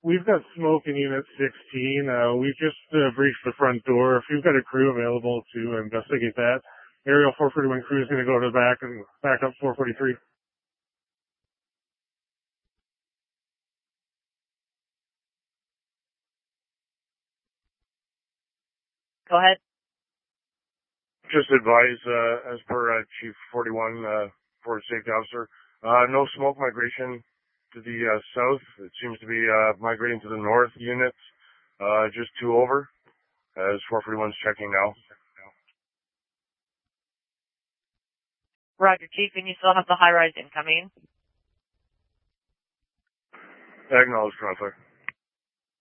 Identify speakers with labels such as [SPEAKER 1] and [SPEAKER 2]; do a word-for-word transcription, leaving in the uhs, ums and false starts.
[SPEAKER 1] we've got smoke in Unit sixteen. Uh, we've just uh, breached the front door. If you've got a crew available to investigate that, Aerial four forty-one crew is going to go to the back and back up four forty-three.
[SPEAKER 2] Go ahead.
[SPEAKER 3] Just advise, uh, as per uh, Chief forty-one, uh, Forward Safety Officer, uh, no smoke migration to the uh, south. It seems to be uh, migrating to the north units, uh, just two over, as four forty-one's checking now.
[SPEAKER 2] Roger, Chief, and you still have the high-rise incoming?
[SPEAKER 3] Acknowledged, Counselor.